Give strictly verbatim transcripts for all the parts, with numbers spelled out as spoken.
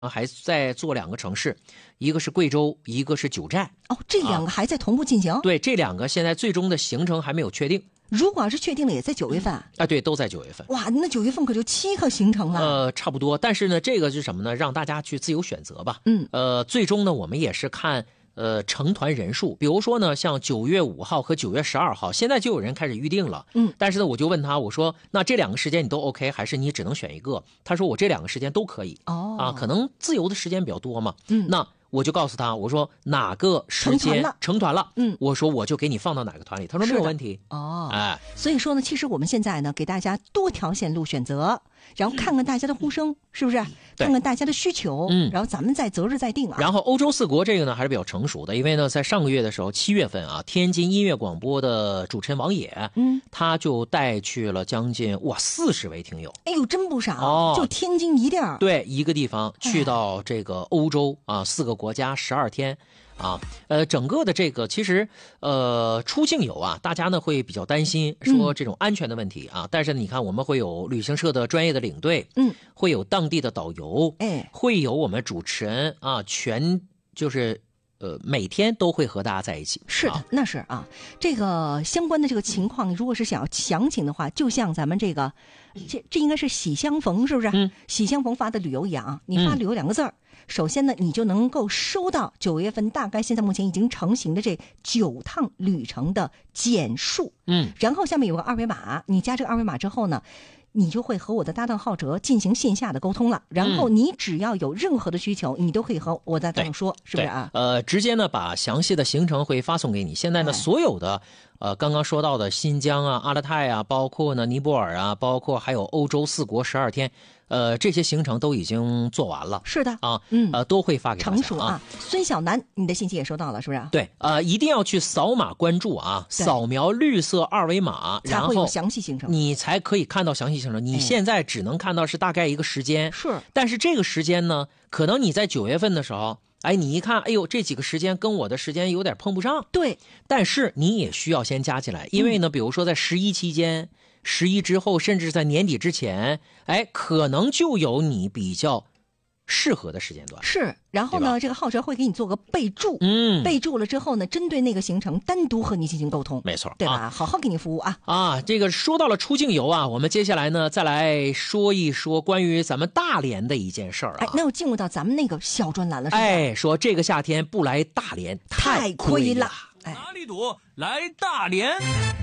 还在做两个城市，一个是贵州，一个是九寨。 哦，这两个还在同步进行？ 啊、对，这两个现在最终的行程还没有确定。 如果要是确定了，也在九月份啊？ 啊，对，都在九月份。 哇，那九月份可就七个行程了。 呃，差不多。但是呢，这个是什么呢？让大家去自由选择吧。 嗯。 呃，最终呢，我们也是看呃成团人数。比如说呢，像九月五号和九月十二号，现在就有人开始预定了。 嗯。 但是呢，我就问他，我说那这两个时间你都 OK， 还是你只能选一个？他说我这两个时间都可以。 哦。 啊，可能自由的时间比较多嘛。 嗯。 那我就告诉他，我说哪个时间成团了， 成团了， 嗯， 我说我就给你放到哪个团里。他说没有问题。 哦， 哎， 所以说呢，其实我们现在呢，给大家多条线路选择，然后看看大家的呼声，是不是？看看大家的需求， 嗯， 然后咱们再择日再定啊。 然后欧洲四国这个呢还是比较成熟的，因为呢在上个月的时候，七月份啊，天津音乐广播的主持人王野， 嗯， 他就带去了将近哇四十位听友， 哎呦，真不少， 哦， 就天津一地儿， 对，一个地方去到这个欧洲啊，四个国家十二天。啊，呃，整个的这个其实，呃，出境游啊，大家呢会比较担心说这种安全的问题啊。嗯、但是你看，我们会有旅行社的专业的领队， 嗯， 会有当地的导游， 哎， 会有我们主持人啊，全就是呃每天都会和大家在一起。 是的， 啊、 那是啊，这个相关的这个情况，如果是想要详情的话，就像咱们这个，这这应该是喜相逢，是不是？ 嗯， 喜相逢发的旅游一样，你发旅游两个字儿。嗯，首先呢，你就能够收到九月份大概现在目前已经成型的这九趟旅程的简述。 嗯， 然后下面有个二维码，你加这个二维码之后呢，你就会和我的搭档浩哲进行线下的沟通了。然后你只要有任何的需求，你都可以和我的搭档说，是不是啊？ 呃，直接呢把详细的行程会发送给你。现在呢， 哎、 所有的呃刚刚说到的新疆啊、阿勒泰啊，包括呢尼泊尔啊，包括还有欧洲四国十二天。呃，这些行程都已经做完了， 是的啊， 嗯， 呃，都会发给大家成熟啊。孙小楠，你的信息也收到了，是不是？ 对，呃，一定要去扫码关注啊，扫描绿色二维码，然后才会有详细行程， 你才可以看到详细行程。你现在只能看到是大概一个时间， 是、哎， 但是这个时间呢，可能你在九月份的时候，哎，你一看，哎呦，这几个时间跟我的时间有点碰不上， 对， 但是你也需要先加进来，因为呢，嗯、比如说在十一期间。十一之后，甚至在年底之前，哎，可能就有你比较适合的时间段。 是，然后呢，这个浩哲会给你做个备注， 嗯， 备注了之后呢，针对那个行程单独和你进行沟通， 没错， 对吧？ 啊、 好好给你服务啊！ 啊，这个说到了出境游啊，我们接下来呢，再来说一说关于咱们大连的一件事儿啊。 哎，那要进入到咱们那个小专栏了，是吧？ 哎，说这个夏天不来大连太亏了。 哎，哪里堵？来大连。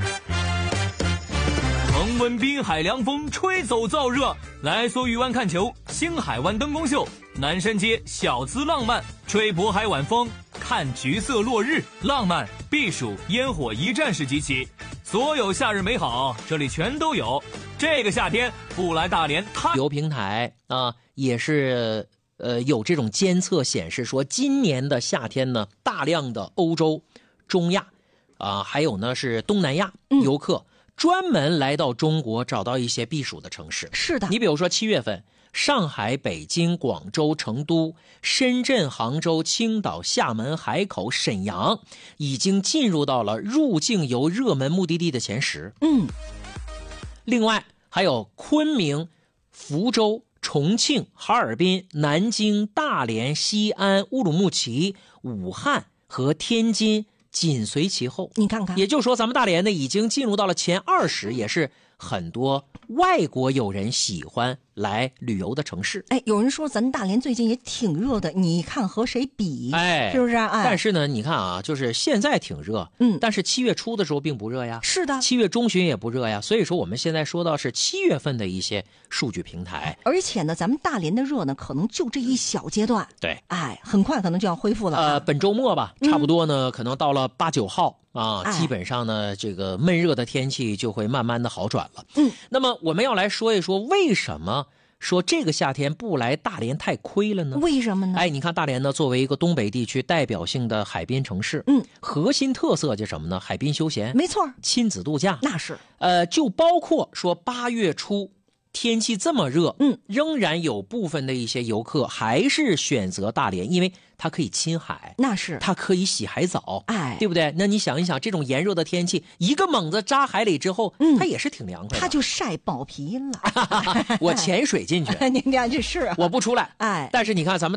恒温滨海凉风吹走燥热，来梭鱼湾看球，星海湾灯光秀，南山街小资浪漫，吹渤海晚风，看橘色落日，浪漫避暑烟火一站式集齐，所有夏日美好这里全都有。这个夏天不来大连，它旅游平台啊也是呃有这种监测显示说，今年的夏天呢，大量的欧洲、中亚啊，还有呢是东南亚游客。嗯，专门来到中国找到一些避暑的城市。 是的， 你比如说七月份，上海、北京、广州、成都、深圳、杭州、青岛、厦门、海口、沈阳，已经进入到了入境游热门目的地的前十。 嗯， 另外还有昆明、福州、重庆、哈尔滨、南京、大连、西安、乌鲁木齐、武汉和天津紧随其后。 你看看， 也就是说咱们大连呢已经进入到了前二十，也是很多外国友人喜欢来旅游的城市。 哎，有人说咱大连最近也挺热的，你看和谁比？ 哎， 是不是？哎， 但是呢，你看啊，就是现在挺热， 嗯， 但是七月初的时候并不热呀。 是的， 七月中旬也不热呀。所以说我们现在说到是七月份的一些数据平台， 而且呢，咱们大连的热呢，可能就这一小阶段。 对， 哎，很快可能就要恢复了。 呃，本周末吧，差不多呢， 嗯、 可能到了八九号啊， 哎、 基本上呢，这个闷热的天气就会慢慢的好转了。 嗯， 那么我们要来说一说为什么说这个夏天不来大连太亏了呢？ 为什么呢？ 哎，你看大连呢，作为一个东北地区代表性的海滨城市， 嗯， 核心特色就是什么呢？海滨休闲， 没错， 亲子度假， 那是。 呃，就包括说八月初天气这么热， 嗯， 仍然有部分的一些游客还是选择大连，因为它可以亲海， 那是它可以洗海澡， 哎， 对不对？那你想一想，这种炎热的天气，一个猛子扎海里之后， 嗯， 它也是挺凉快的， 它就晒爆皮了。 我潜水进去， 您这样这是、啊， 我不出来， 哎， 但是你看咱们。